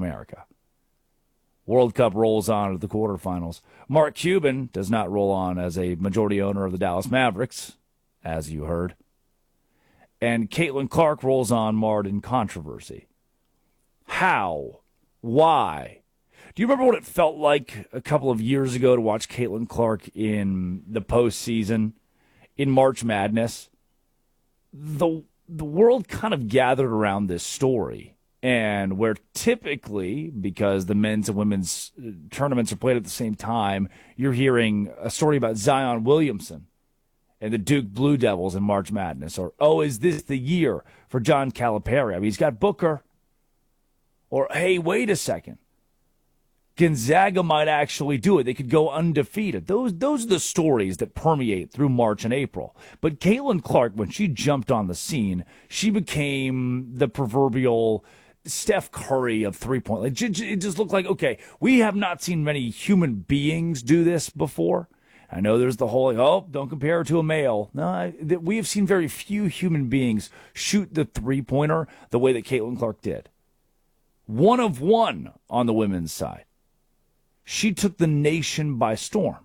America. World Cup rolls on to the quarterfinals. Mark Cuban does not roll on as a majority owner of the Dallas Mavericks, as you heard. And Caitlin Clark rolls on marred in controversy. How? Why? Do you remember what it felt like a couple of years ago to watch Caitlin Clark in the postseason, in March Madness? The world kind of gathered around this story, and where typically, because the men's and women's tournaments are played at the same time, you're hearing a story about Zion Williamson and the Duke Blue Devils in March Madness, or, oh, is this the year for John Calipari? I mean, he's got Booker. Or, hey, wait a second. Gonzaga might actually do it. They could go undefeated. Those are the stories that permeate through March and April. But Caitlin Clark, when she jumped on the scene, she became the proverbial Steph Curry of three-point. Like, it just looked like, okay, we have not seen many human beings do this before. I know there's the whole, oh, don't compare her to a male. No, we have seen very few human beings shoot the three-pointer the way that Caitlin Clark did. One of one on the women's side. She took the nation by storm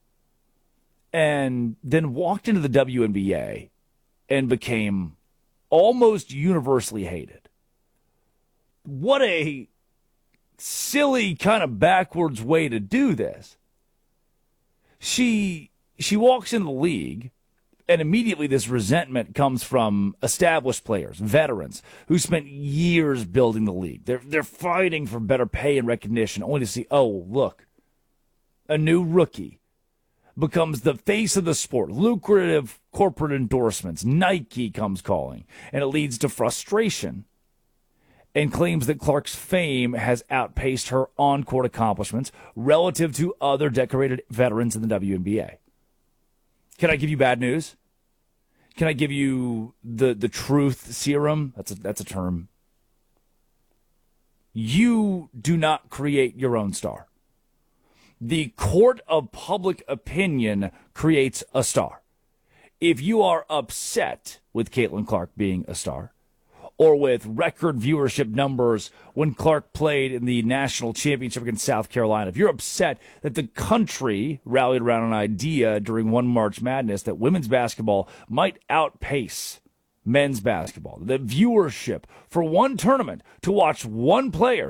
and then walked into the WNBA and became almost universally hated. What a silly kind of backwards way to do this. She walks into the league, and immediately this resentment comes from established players, veterans, who spent years building the league. They're fighting for better pay and recognition, only to see, oh, look, a new rookie becomes the face of the sport. Lucrative corporate endorsements. Nike comes calling, and it leads to frustration and claims that Clark's fame has outpaced her on-court accomplishments relative to other decorated veterans in the WNBA. Can I give you bad news? Can I give you the truth serum? That's a term. You do not create your own star. The court of public opinion creates a star. If you are upset with Caitlin Clark being a star, or with record viewership numbers when Clark played in the national championship against South Carolina, if you're upset that the country rallied around an idea during one March Madness that women's basketball might outpace men's basketball, the viewership for one tournament to watch one player,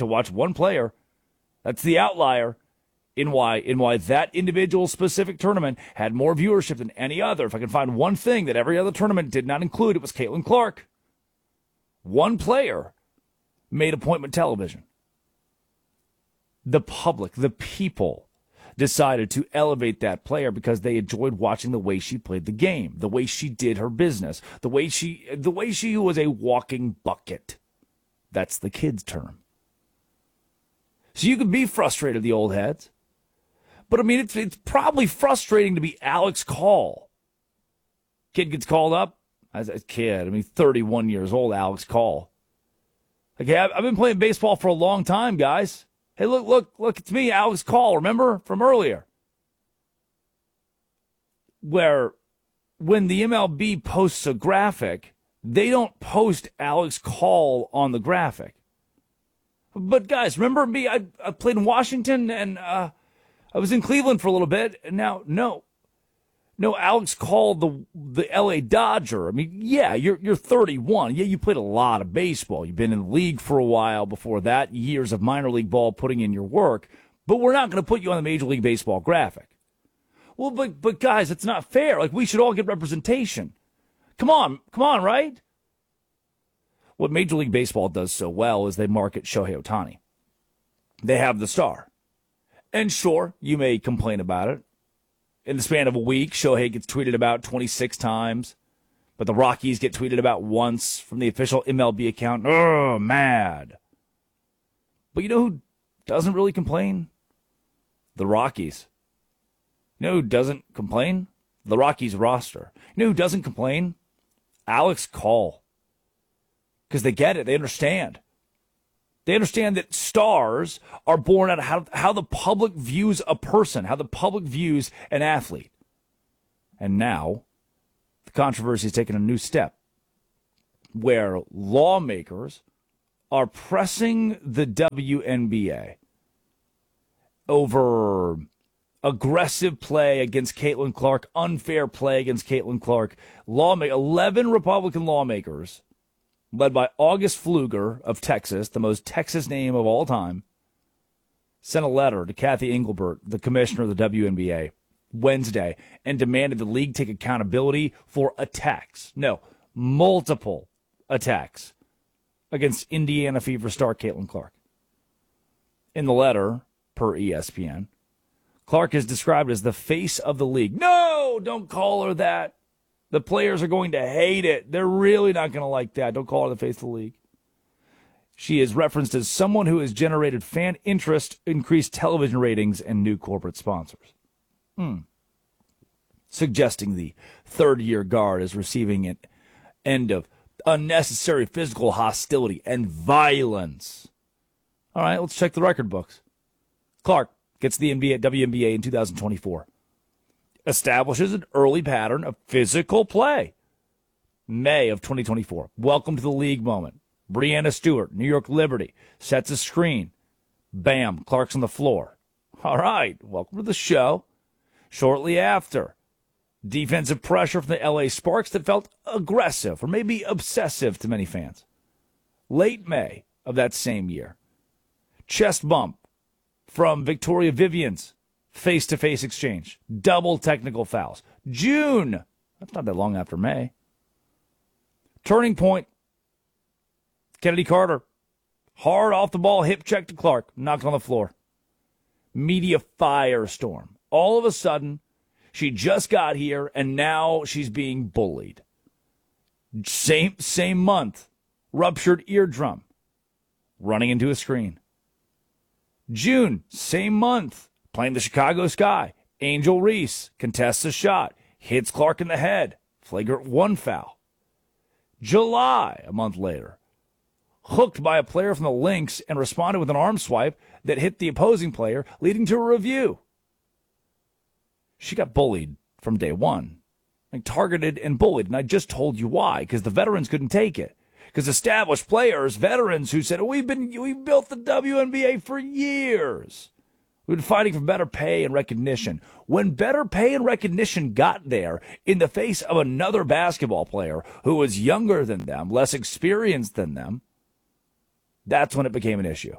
that's the outlier in why that individual specific tournament had more viewership than any other. If I can find one thing that every other tournament did not include, it was Caitlin Clark. One player made appointment television. The public, the people, decided to elevate that player because they enjoyed watching the way she played the game, the way she did her business, the way she was a walking bucket. That's the kids' term. So you can be frustrated, the old heads. But, I mean, it's probably frustrating to be Alex Call. Kid gets called up. As a kid, 31 years old, Alex Call. Okay, I've been playing baseball for a long time, guys. Hey, look, it's me, Alex Call, remember from earlier? Where when the MLB posts a graphic, they don't post Alex Call on the graphic. But, guys, remember me? I played in Washington, and I was in Cleveland for a little bit, and now, no, Alex Call, the L.A. Dodger. Yeah, you're 31. Yeah, you played a lot of baseball. You've been in the league for a while before that, years of minor league ball putting in your work. But we're not going to put you on the Major League Baseball graphic. Well, but guys, it's not fair. Like, we should all get representation. Come on, right? What Major League Baseball does so well is they market Shohei Ohtani. They have the star. And sure, you may complain about it. In the span of a week, Shohei gets tweeted about 26 times, but the Rockies get tweeted about once from the official MLB account. Oh, mad. But you know who doesn't really complain? The Rockies. You know who doesn't complain? The Rockies roster. You know who doesn't complain? Alex Call. Because they get it. They understand. They understand that stars are born out of how the public views a person, how the public views an athlete. And now, the controversy has taken a new step where lawmakers are pressing the WNBA over aggressive play against Caitlin Clark, unfair play against Caitlin Clark. 11 Republican lawmakers, led by August Pfluger of Texas, the most Texas name of all time, sent a letter to Kathy Engelbert, the commissioner of the WNBA, Wednesday, and demanded the league take accountability for attacks. No, multiple attacks against Indiana Fever star Caitlin Clark. In the letter, per ESPN, Clark is described as the face of the league. No, don't call her that. The players are going to hate it. They're really not going to like that. Don't call her the face of the league. She is referenced as someone who has generated fan interest, increased television ratings, and new corporate sponsors. Suggesting the third-year guard is receiving an end of unnecessary physical hostility and violence. All right, let's check the record books. Clark gets the WNBA in 2024. Establishes an early pattern of physical play. May of 2024. Welcome to the league moment. Breanna Stewart, New York Liberty, sets a screen. Bam, Clark's on the floor. All right, welcome to the show. Shortly after, defensive pressure from the LA Sparks that felt aggressive or maybe obsessive to many fans. Late May of that same year, chest bump from Victoria Vivian's face-to-face exchange. Double technical fouls. June, that's not that long after May. Turning point, Kennedy Carter, hard off the ball, hip check to Clark, knocked on the floor. Media firestorm. All of a sudden, she just got here, and now she's being bullied. Same month, ruptured eardrum, running into a screen. June, same month, playing the Chicago Sky. Angel Reese contests a shot, hits Clark in the head, flagrant 1 foul. July, a month later, hooked by a player from the Lynx and responded with an arm swipe that hit the opposing player, leading to a review. She got bullied from day one, like targeted and bullied. And I just told you why, because the veterans couldn't take it. Because established players, veterans who said, we've built the WNBA for years. We've been fighting for better pay and recognition. When better pay and recognition got there in the face of another basketball player who was younger than them, less experienced than them, that's when it became an issue.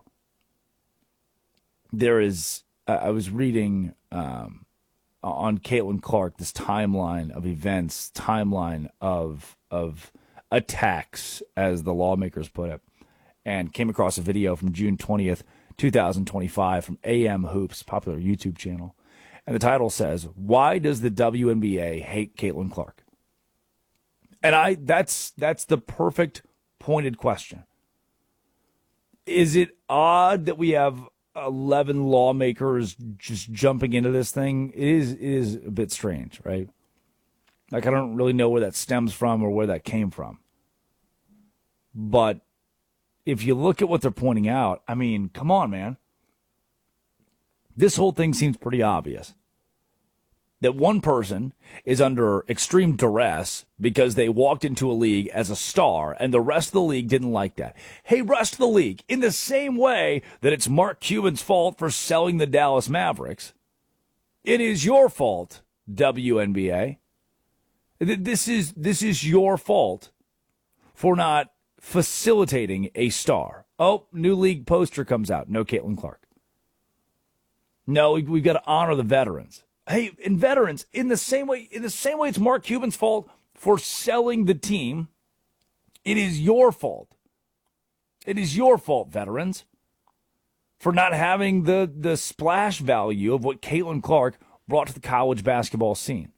There is, I was reading on Caitlin Clark, this timeline of events, timeline of attacks, as the lawmakers put it, and came across a video from June 20th, 2025 from AM Hoops, popular YouTube channel. And the title says, "Why does the WNBA hate Caitlin Clark?" And that's the perfect pointed question. Is it odd that we have 11 lawmakers just jumping into this thing? It is a bit strange, right? Like, I don't really know where that stems from or where that came from. But if you look at what they're pointing out, I mean, come on, man. This whole thing seems pretty obvious. That one person is under extreme duress because they walked into a league as a star and the rest of the league didn't like that. Hey, rest of the league, in the same way that it's Mark Cuban's fault for selling the Dallas Mavericks, it is your fault, WNBA. This is your fault for not facilitating a star. Oh, new league poster comes out. No Caitlin Clark. No, we've got to honor the veterans. Hey, and veterans, in the same way it's Mark Cuban's fault for selling the team, it is your fault. It is your fault, veterans, for not having the splash value of what Caitlin Clark brought to the college basketball scene.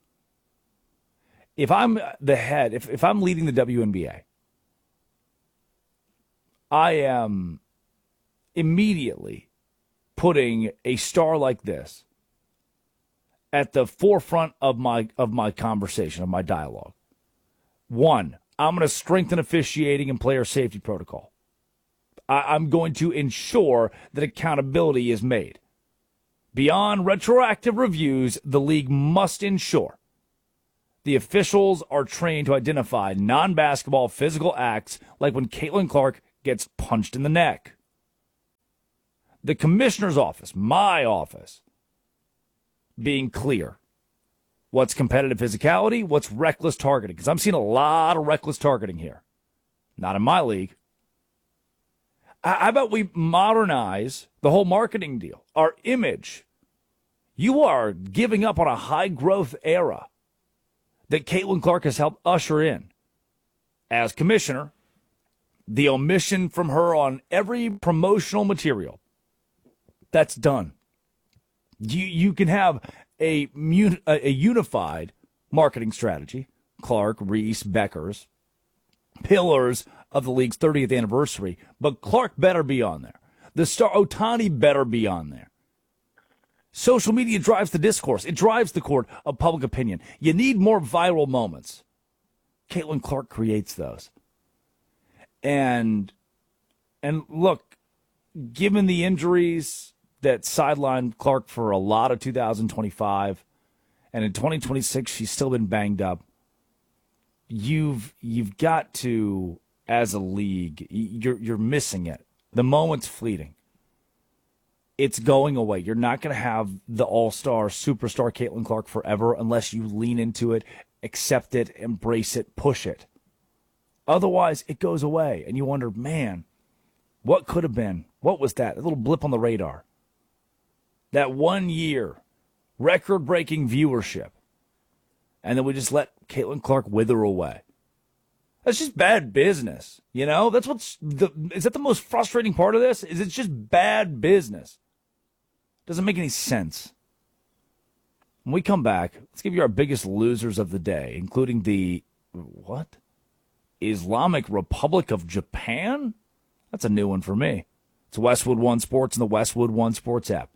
If I'm the head, if I'm leading the WNBA, I am immediately putting a star like this at the forefront of my conversation, of my dialogue. One, I'm going to strengthen officiating and player safety protocol. I'm going to ensure that accountability is made. Beyond retroactive reviews, the league must ensure the officials are trained to identify non-basketball physical acts like when Caitlin Clark gets punched in the neck. The commissioner's office, my office, being clear. What's competitive physicality? What's reckless targeting? Because I'm seeing a lot of reckless targeting here. Not in my league. How about we modernize the whole marketing deal? Our image. You are giving up on a high-growth era that Caitlin Clark has helped usher in. As commissioner, the omission from her on every promotional material, that's done. You can have a unified marketing strategy. Clark, Reese, Beckers, pillars of the league's 30th anniversary, but Clark better be on there. The star Ohtani better be on there. Social media drives the discourse. It drives the court of public opinion. You need more viral moments. Caitlin Clark creates those. And look, given the injuries that sidelined Clark for a lot of 2025, and in 2026 she's still been banged up, you've got to, as a league, you're missing it. The moment's fleeting. It's going away. You're not going to have the all-star, superstar Caitlin Clark forever unless you lean into it, accept it, embrace it, push it. Otherwise, it goes away, and you wonder, man, what could have been? What was that? A little blip on the radar. That 1 year, record-breaking viewership, and then we just let Caitlin Clark wither away. That's just bad business, you know? Is that the most frustrating part of this? Is it's just bad business. Doesn't make any sense. When we come back, let's give you our biggest losers of the day, including the, what? Islamic Republic of Japan? That's a new one for me. It's Westwood One Sports and the Westwood One Sports app.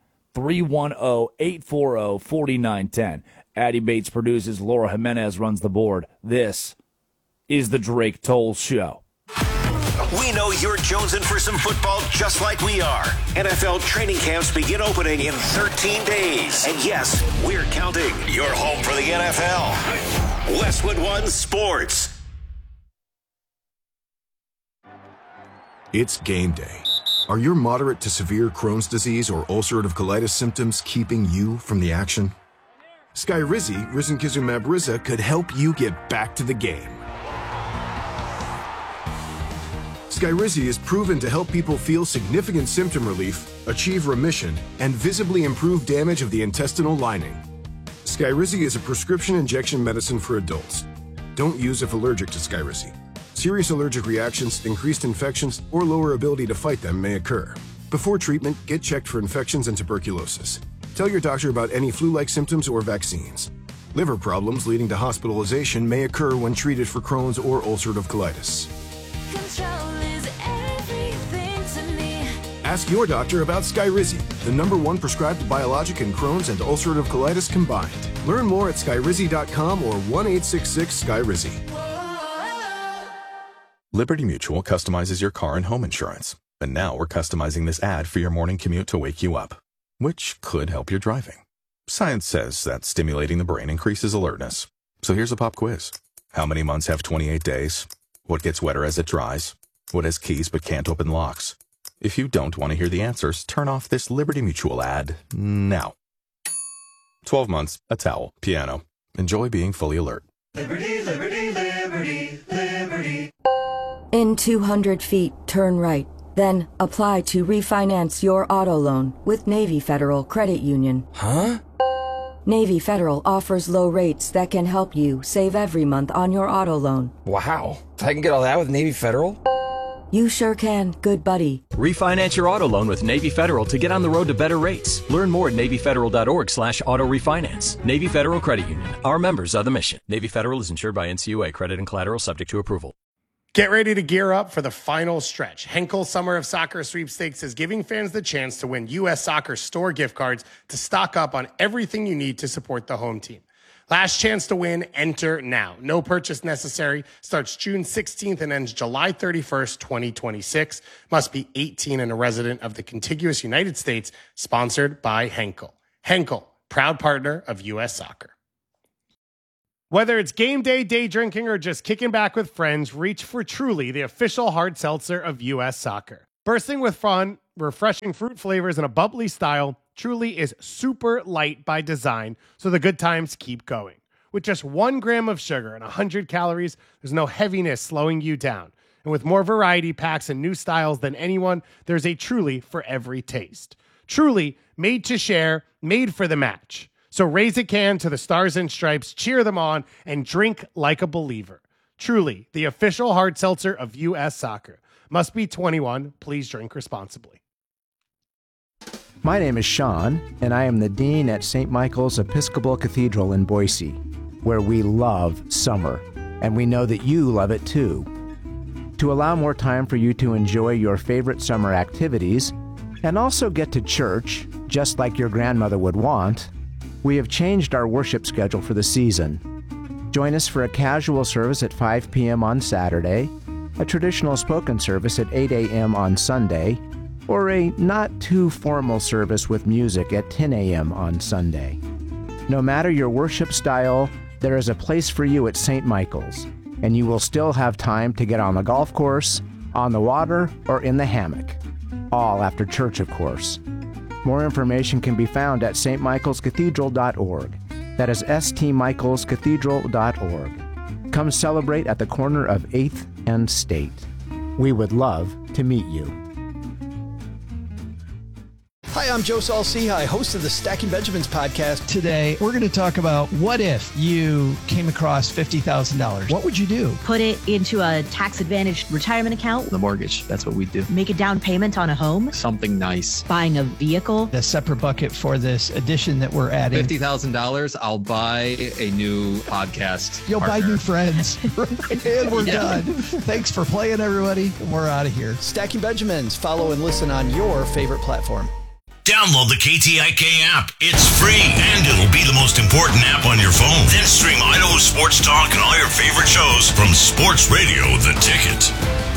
310-840-4910. Addie Bates produces. Laura Jimenez runs the board. This is the Drake Toll Show. We know you're jonesing for some football just like we are. NFL training camps begin opening in 13 days. And yes, we're counting. You're home for the NFL. Westwood One Sports. It's game day. Are your moderate to severe Crohn's disease or ulcerative colitis symptoms keeping you from the action? Skyrizi, risankizumab Riza, could help you get back to the game. Skyrizi is proven to help people feel significant symptom relief, achieve remission, and visibly improve damage of the intestinal lining. Skyrizi is a prescription injection medicine for adults. Don't use if allergic to Skyrizi. Serious allergic reactions, increased infections, or lower ability to fight them may occur. Before treatment, get checked for infections and tuberculosis. Tell your doctor about any flu-like symptoms or vaccines. Liver problems leading to hospitalization may occur when treated for Crohn's or ulcerative colitis. Control is everything to me. Ask your doctor about Skyrizi, the #1 prescribed biologic in Crohn's and ulcerative colitis combined. Learn more at skyrizi.com or 1-866-SKYRIZI. Liberty Mutual customizes your car and home insurance. And now we're customizing this ad for your morning commute to wake you up, which could help your driving. Science says that stimulating the brain increases alertness. So here's a pop quiz. How many months have 28 days? What gets wetter as it dries? What has keys but can't open locks? If you don't want to hear the answers, turn off this Liberty Mutual ad now. 12 months, a towel, piano. Enjoy being fully alert. Liberty, liberty, liberty, liberty. In 200 feet, turn right. Then apply to refinance your auto loan with Navy Federal Credit Union. Huh? Navy Federal offers low rates that can help you save every month on your auto loan. Wow. I can get all that with Navy Federal? You sure can, good buddy. Refinance your auto loan with Navy Federal to get on the road to better rates. Learn more at NavyFederal.org/auto refinance. Navy Federal Credit Union. Our members are the mission. Navy Federal is insured by NCUA. Credit and collateral subject to approval. Get ready to gear up for the final stretch. Henkel Summer of Soccer Sweepstakes is giving fans the chance to win U.S. Soccer store gift cards to stock up on everything you need to support the home team. Last chance to win, enter now. No purchase necessary. Starts June 16th and ends July 31st, 2026. Must be 18 and a resident of the contiguous United States. Sponsored by Henkel. Henkel, proud partner of U.S. Soccer. Whether it's game day, day drinking, or just kicking back with friends, reach for Truly, the official hard seltzer of U.S. Soccer. Bursting with fun, refreshing fruit flavors, and a bubbly style, Truly is super light by design, so the good times keep going. With just 1 gram of sugar and 100 calories, there's no heaviness slowing you down. And with more variety packs and new styles than anyone, there's a Truly for every taste. Truly, made to share, made for the match. So raise a can to the Stars and Stripes, cheer them on, and drink like a believer. Truly, the official hard seltzer of U.S. Soccer. Must be 21. Please drink responsibly. My name is Sean, and I am the Dean at St. Michael's Episcopal Cathedral in Boise, where we love summer, and we know that you love it too. To allow more time for you to enjoy your favorite summer activities, and also get to church, just like your grandmother would want, we have changed our worship schedule for the season. Join us for a casual service at 5 p.m. on Saturday, a traditional spoken service at 8 a.m. on Sunday, or a not too formal service with music at 10 a.m. on Sunday. No matter your worship style, there is a place for you at St. Michael's, and you will still have time to get on the golf course, on the water, or in the hammock. All after church, of course. More information can be found at stmichaelscathedral.org. That is stmichaelscathedral.org. Come celebrate at the corner of 8th and State. We would love to meet you. Hi, I'm Joe Saul-Sehy, host of the Stacking Benjamins podcast. Today, we're going to talk about what if you came across $50,000? What would you do? Put it into a tax-advantaged retirement account. The mortgage, that's what we do. Make a down payment on a home. Something nice. Buying a vehicle. A separate bucket for this addition that we're adding. $50,000, I'll buy a new podcast You'll partner. buy new friends. And we're done. Thanks for playing, everybody. We're out of here. Stacking Benjamins. Follow and listen on your favorite platform. Download the KTIK app. It's free, and it'll be the most important app on your phone. Then stream Idaho Sports Talk and all your favorite shows from Sports Radio The Ticket.